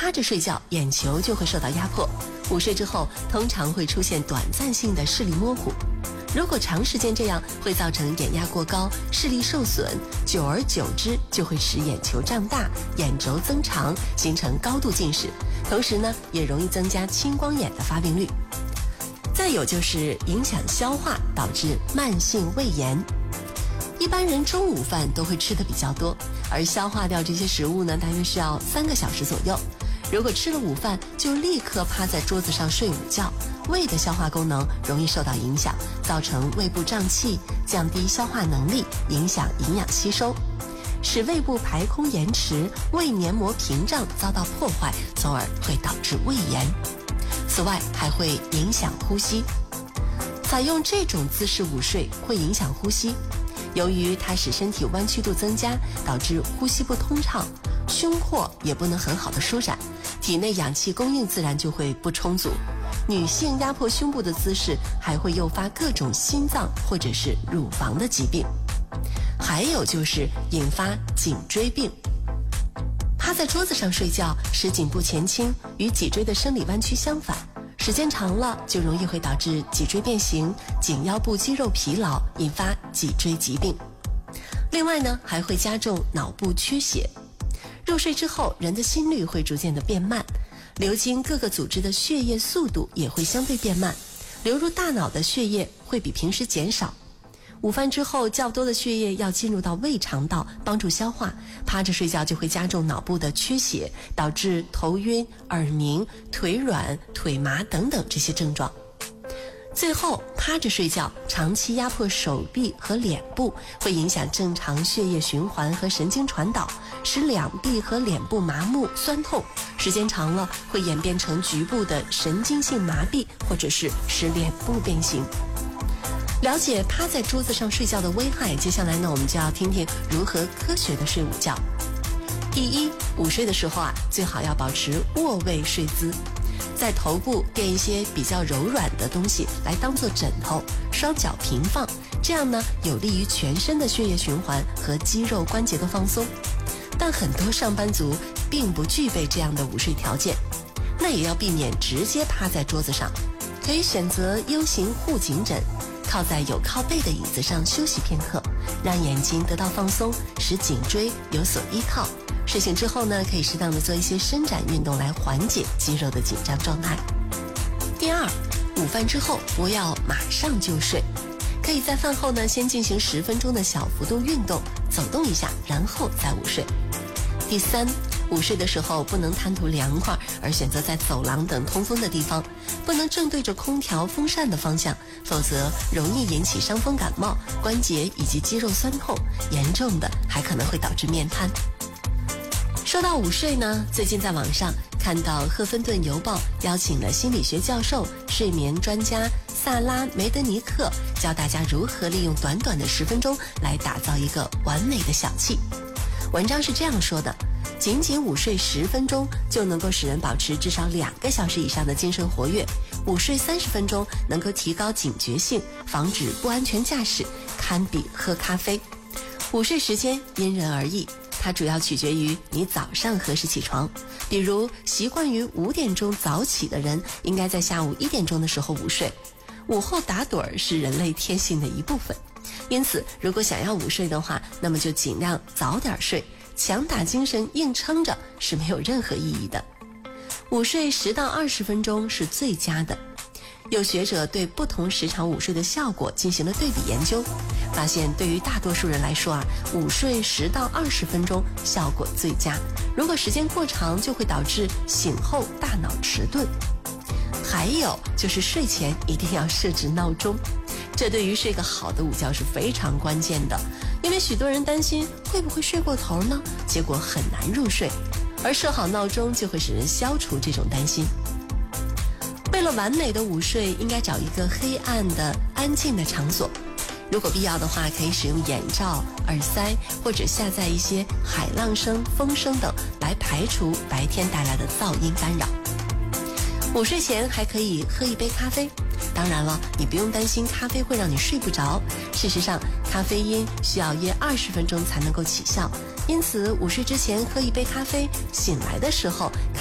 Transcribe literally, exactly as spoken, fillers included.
趴着睡觉，眼球就会受到压迫。午睡之后，通常会出现短暂性的视力模糊。如果长时间这样，会造成眼压过高，视力受损，久而久之就会使眼球胀大，眼轴增长，形成高度近视。同时呢，也容易增加青光眼的发病率。再有就是影响消化，导致慢性胃炎。一般人中午饭都会吃的比较多，而消化掉这些食物呢，大约需要三个小时左右。如果吃了午饭就立刻趴在桌子上睡午觉，胃的消化功能容易受到影响，造成胃部胀气，降低消化能力，影响营养吸收，使胃部排空延迟，胃黏膜屏障遭到破坏，从而会导致胃炎。此外还会影响呼吸。采用这种姿势午睡会影响呼吸，由于它使身体弯曲度增加，导致呼吸不通畅，胸廓也不能很好的舒展，体内氧气供应自然就会不充足。女性压迫胸部的姿势还会诱发各种心脏或者是乳房的疾病，还有就是引发颈椎病。趴在桌子上睡觉使颈部前倾，与脊椎的生理弯曲相反，时间长了就容易会导致脊椎变形、颈腰部肌肉疲劳，引发脊椎疾病。另外呢，还会加重脑部缺血。入睡之后，人的心率会逐渐的变慢，流经各个组织的血液速度也会相对变慢，流入大脑的血液会比平时减少。午饭之后，较多的血液要进入到胃肠道帮助消化，趴着睡觉就会加重脑部的缺血，导致头晕、耳鸣、腿软、腿麻等等这些症状。最后，趴着睡觉长期压迫手臂和脸部，会影响正常血液循环和神经传导，使两臂和脸部麻木酸痛，时间长了会演变成局部的神经性麻痹，或者是使脸部变形。了解趴在桌子上睡觉的危害，接下来呢，我们就要听听如何科学的睡午觉。第一，午睡的时候啊，最好要保持卧位睡姿，在头部垫一些比较柔软的东西来当做枕头，双脚平放，这样呢有利于全身的血液循环和肌肉关节的放松。但很多上班族并不具备这样的午睡条件，那也要避免直接趴在桌子上，可以选择 U 型护颈枕，靠在有靠背的椅子上休息片刻，让眼睛得到放松，使颈椎有所依靠。睡醒之后呢，可以适当的做一些伸展运动来缓解肌肉的紧张状态。第二，午饭之后不要马上就睡，可以在饭后呢先进行十分钟的小幅度运动，走动一下，然后再午睡。第三，午睡的时候不能贪图凉快而选择在走廊等通风的地方，不能正对着空调风扇的方向，否则容易引起伤风感冒、关节以及肌肉酸痛，严重的还可能会导致面瘫。说到午睡呢，最近在网上看到赫芬顿邮报邀请了心理学教授、睡眠专家萨拉梅德尼克，教大家如何利用短短的十分钟来打造一个完美的小憩。文章是这样说的：仅仅午睡十分钟就能够使人保持至少两个小时以上的精神活跃，午睡三十分钟能够提高警觉性，防止不安全驾驶，堪比喝咖啡。午睡时间因人而异，它主要取决于你早上何时起床。比如习惯于五点钟早起的人，应该在下午一点钟的时候午睡。午后打盹儿是人类天性的一部分，因此如果想要午睡的话，那么就尽量早点睡，强打精神硬撑着是没有任何意义的。午睡十到二十分钟是最佳的。有学者对不同时长午睡的效果进行了对比研究，发现对于大多数人来说啊，午睡十到二十分钟效果最佳。如果时间过长，就会导致醒后大脑迟钝。还有就是睡前一定要设置闹钟，这对于睡个好的午觉是非常关键的。因为许多人担心会不会睡过头呢，结果很难入睡，而设好闹钟就会使人消除这种担心。为了完美的午睡，应该找一个黑暗的安静的场所，如果必要的话，可以使用眼罩、耳塞，或者下载一些海浪声、风声等来排除白天带来的噪音干扰。午睡前还可以喝一杯咖啡，当然了，你不用担心咖啡会让你睡不着。事实上，咖啡因需要约二十分钟才能够起效，因此午睡之前喝一杯咖啡，醒来的时候